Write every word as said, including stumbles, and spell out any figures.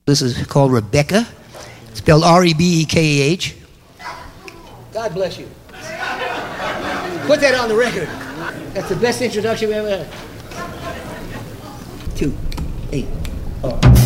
This is called Rebecca, spelled R E B E K A H. God bless you. Put that on the record. That's the best introduction we ever had. Two, eight, oh.